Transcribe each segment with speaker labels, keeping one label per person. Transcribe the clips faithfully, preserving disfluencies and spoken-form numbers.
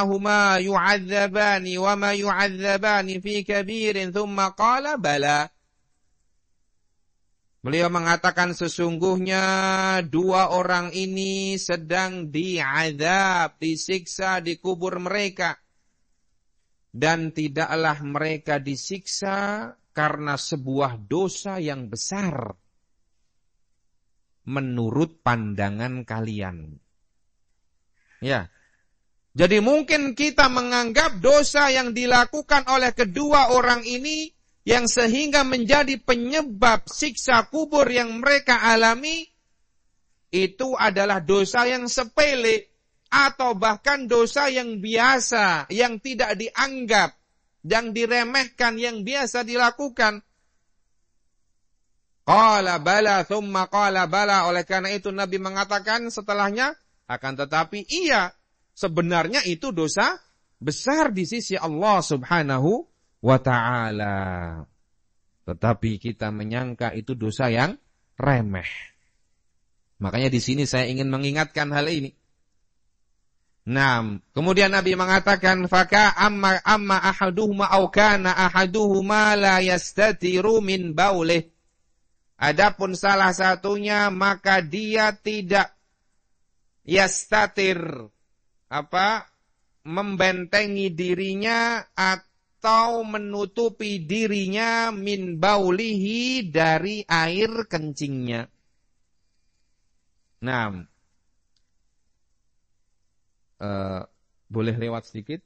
Speaker 1: huma yu'adzabani wa ma yu'adzabani fi kabirin thumma qala bala. Beliau mengatakan sesungguhnya dua orang ini sedang diazab, disiksa di kubur mereka. Dan tidaklah mereka disiksa karena sebuah dosa yang besar. Menurut pandangan kalian. Ya. Jadi mungkin kita menganggap dosa yang dilakukan oleh kedua orang ini yang sehingga menjadi penyebab siksa kubur yang mereka alami, itu adalah dosa yang sepele, atau bahkan dosa yang biasa, yang tidak dianggap, yang diremehkan, yang biasa dilakukan. Qala bala, thumma qala bala. Oleh karena itu Nabi mengatakan setelahnya, akan tetapi iya, sebenarnya itu dosa besar di sisi Allah subhanahu wa ta'ala. Tetapi kita menyangka itu dosa yang remeh. Makanya di sini saya ingin mengingatkan hal ini. Nah, kemudian Nabi mengatakan faka amma amma ahaduhuma aw kana ahaduhuma la yastatiru min baulih. Adapun salah satunya maka dia tidak yastatir apa membentengi dirinya atau menutupi dirinya min baulihi dari air kencingnya. Nah, uh, boleh lewat sedikit.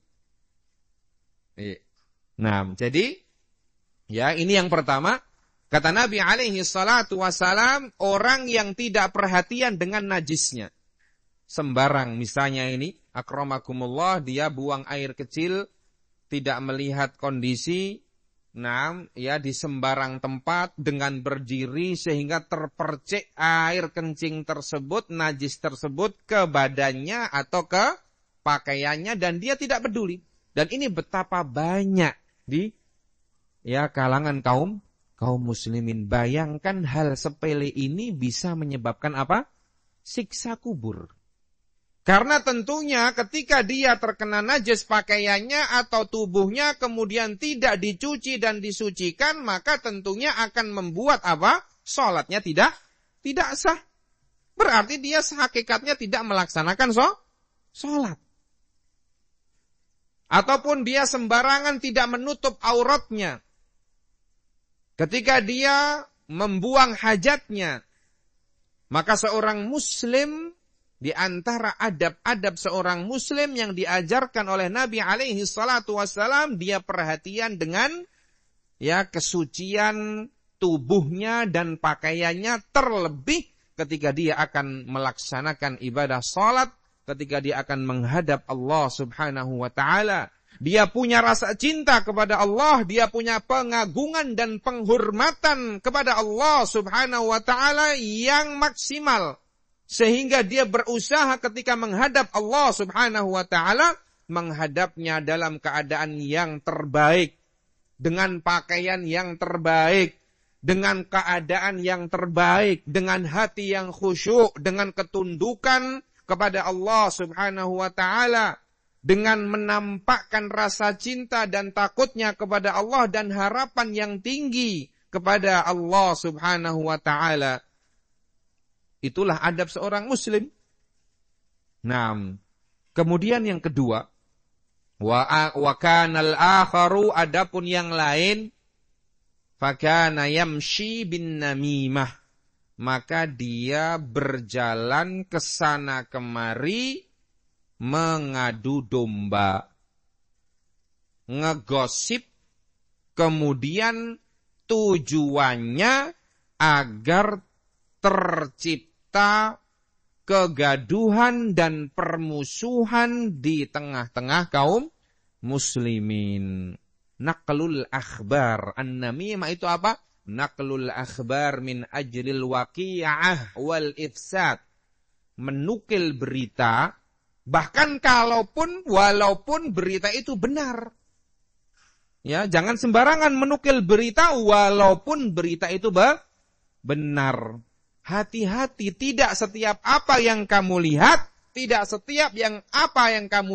Speaker 1: Nah, jadi ya ini yang pertama. Kata Nabi alaihi salatu wassalam, orang yang tidak perhatian dengan najisnya. Sembarang misalnya ini, akramakumullah, dia buang air kecil, tidak melihat kondisi, nah, ya di sembarang tempat dengan berdiri sehingga terpercik air kencing tersebut, najis tersebut ke badannya atau ke pakaiannya dan dia tidak peduli. Dan ini betapa banyak di ya kalangan kaum kaum muslimin. Bayangkan hal sepele ini bisa menyebabkan apa? Siksa kubur. Karena tentunya ketika dia terkena najis pakaiannya atau tubuhnya kemudian tidak dicuci dan disucikan, maka tentunya akan membuat apa? Salatnya tidak tidak sah. Berarti dia hakikatnya tidak melaksanakan so, salat. Ataupun dia sembarangan tidak menutup auratnya. Ketika dia membuang hajatnya, maka seorang muslim, di antara adab-adab seorang muslim yang diajarkan oleh Nabi alaihi salatu wassalam, dia perhatian dengan ya kesucian tubuhnya dan pakaiannya, terlebih ketika dia akan melaksanakan ibadah salat, ketika dia akan menghadap Allah subhanahu wa ta'ala. Dia punya rasa cinta kepada Allah, dia punya pengagungan dan penghormatan kepada Allah subhanahu wa ta'ala yang maksimal. Sehingga dia berusaha ketika menghadap Allah subhanahu wa ta'ala, menghadapnya dalam keadaan yang terbaik, dengan pakaian yang terbaik, dengan keadaan yang terbaik, dengan hati yang khusyuk, dengan ketundukan kepada Allah subhanahu wa ta'ala, dengan menampakkan rasa cinta dan takutnya kepada Allah dan harapan yang tinggi kepada Allah subhanahu wa ta'ala. Itulah adab seorang muslim. Nah, kemudian yang kedua, wa wa kanal akharu, adapun yang lain, fakana yamshi bin namimah, maka dia berjalan ke sana kemari mengadu domba, ngegosip, kemudian tujuannya agar tercipta kegaduhan dan permusuhan di tengah-tengah kaum muslimin. Naqlul akhbar, an-namimah itu apa? Naqlul akhbar min ajlil waqi'ah wal ifsad. Menukil berita, bahkan kalaupun, walaupun berita itu benar. Ya, jangan sembarangan menukil berita walaupun berita itu benar. Hati-hati, tidak setiap apa yang kamu lihat, tidak setiap yang apa yang kamu